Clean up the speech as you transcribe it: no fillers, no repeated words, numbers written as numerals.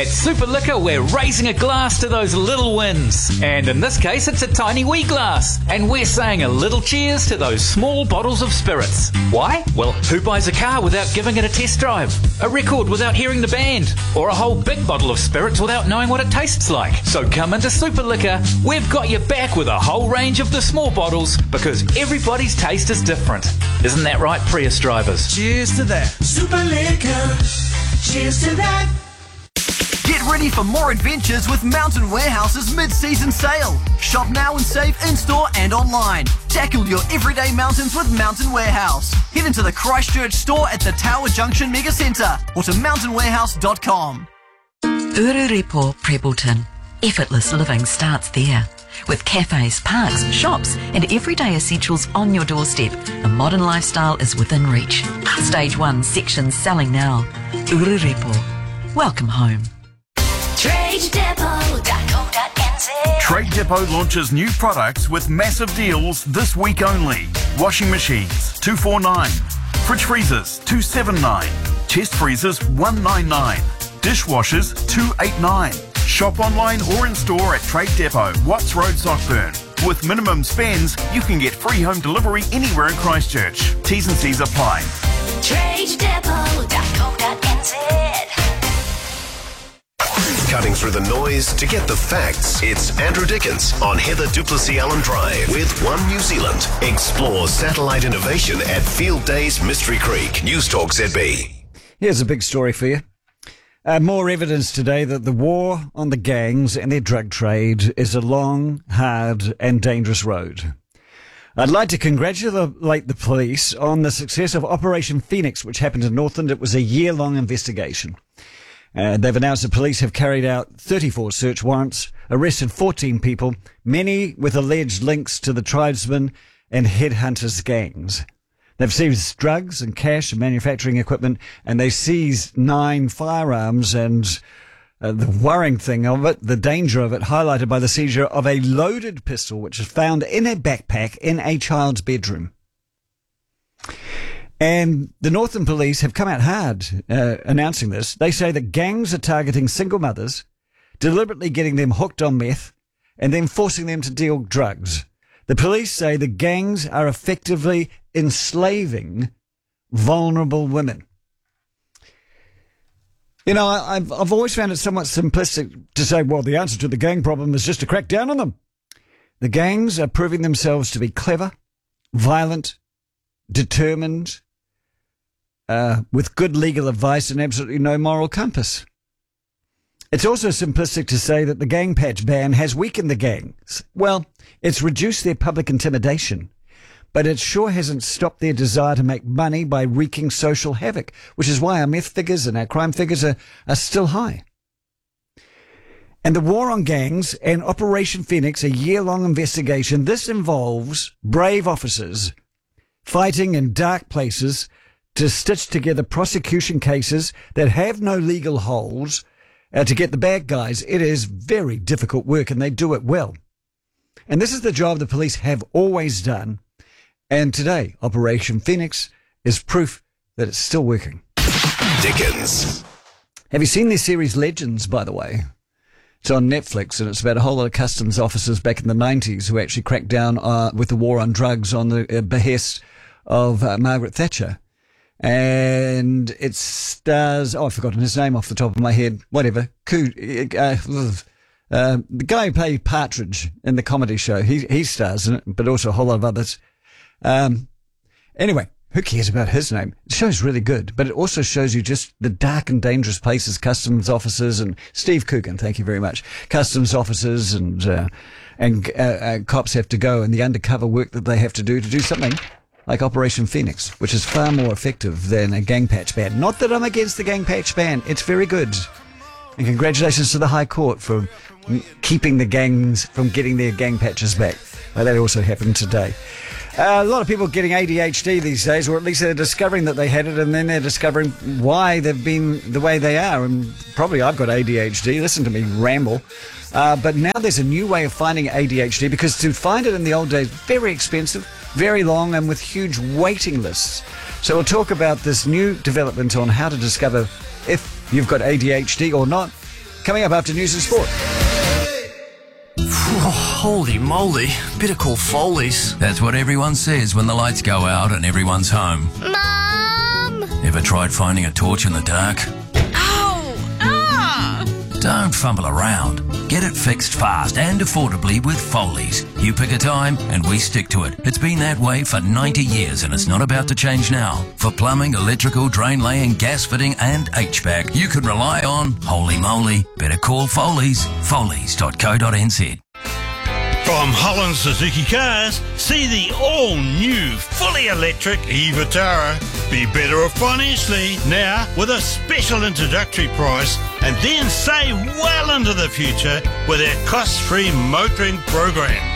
At Super Liquor, we're raising a glass to those little wins. And in this case, it's a tiny wee glass. And we're saying a little cheers to those small bottles of spirits. Why? Well, who buys a car without giving it a test drive? A record without hearing the band? Or a whole big bottle of spirits without knowing what it tastes like? So come into Super Liquor. We've got you back with a whole range of the small bottles because everybody's taste is different. Isn't that right, Prius drivers? Cheers to that. Super Liquor. Cheers to that. Get ready for more adventures with Mountain Warehouse's mid-season sale. Shop now and save in-store and online. Tackle your everyday mountains with Mountain Warehouse. Head into the Christchurch store at the Tower Junction Mega Centre or to mountainwarehouse.com. Ururepo Prebleton. Effortless living starts there. With cafes, parks, shops and everyday essentials on your doorstep, a modern lifestyle is within reach. Stage 1 sections selling now. Ururepo. Welcome home. TradeDepot.co.nz. Trade Depot launches new products with massive deals this week only. Washing machines, $249. Fridge freezers, $279. Chest freezers, $199. Dishwashers, $289. Shop online or in store at Trade Depot, Watts Road, Sockburn. With minimum spends, you can get free home delivery anywhere in Christchurch. T's and C's apply. TradeDepot.co.nz. Cutting through the noise to get the facts. It's Andrew Dickens on Heather Duplessis Allen Drive with One New Zealand. Explore satellite innovation at Field Days Mystery Creek. News Talk ZB. Here's a big story for you. More evidence today that the war on the gangs and their drug trade is a long, hard and dangerous road. I'd like to congratulate the police on the success of Operation Phoenix, which happened in Northland. It was a year-long investigation. They've announced the police have carried out 34 search warrants, arrested 14 people, many with alleged links to the tribesmen and headhunters gangs. They've seized drugs and cash and manufacturing equipment, and they seized 9 firearms, and the worrying thing of it, the danger of it, highlighted by the seizure of a loaded pistol which was found in a backpack in a child's bedroom. And the Northern Police have come out hard announcing this. They say that gangs are targeting single mothers, deliberately getting them hooked on meth, and then forcing them to deal drugs. The police say the gangs are effectively enslaving vulnerable women. You know, I've always found it somewhat simplistic to say, well, the answer to the gang problem is just to crack down on them. The gangs are proving themselves to be clever, violent, determined, with good legal advice and absolutely no moral compass. It's also simplistic to say that the gang patch ban has weakened the gangs. Well, it's reduced their public intimidation, but it sure hasn't stopped their desire to make money by wreaking social havoc, which is why our meth figures and our crime figures are still high. And the war on gangs and Operation Phoenix, a year-long investigation, this involves brave officers fighting in dark places to stitch together prosecution cases that have no legal holes to get the bad guys. It is very difficult work, and they do it well. And this is the job the police have always done. And today, Operation Phoenix is proof that it's still working. Dickens. Have you seen this series Legends, by the way? It's on Netflix, and it's about a whole lot of customs officers back in the 90s who actually cracked down with the war on drugs on the behest of Margaret Thatcher. And it stars, I've forgotten his name off the top of my head, whatever, the guy who played Partridge in the comedy show, he stars in it, but also a whole lot of others. Anyway, who cares about his name? The show's really good, but it also shows you just the dark and dangerous places customs officers and Steve Coogan, thank you very much, customs officers and cops have to go, and the undercover work that they have to do something like Operation Phoenix, which is far more effective than a gang patch ban. Not that I'm against the gang patch ban. It's very good. And congratulations to the High Court for keeping the gangs from getting their gang patches back. Well, that also happened today. A lot of people getting ADHD these days, or at least they're discovering that they had it, and then they're discovering why they've been the way they are. And probably I've got ADHD. Listen to me ramble. But now there's a new way of finding ADHD, because to find it in the old days, very expensive, very long, and with huge waiting lists. So we'll talk about this new development on how to discover if you've got ADHD or not. coming up after news and sport. Holy moly, better call Foley's. That's what everyone says when the lights go out and everyone's home. Mum! Ever tried finding a torch in the dark? Ow! Ah! Don't fumble around. Get it fixed fast and affordably with Foley's. You pick a time and we stick to it. It's been that way for 90 years and it's not about to change now. For plumbing, electrical, drain laying, gas fitting and HVAC, you can rely on, holy moly, better call Foley's. Foley's.co.nz. From Holland Suzuki Cars, see the all-new, fully electric e-Vitara. Be better off financially now with a special introductory price and then save well into the future with our cost-free motoring program.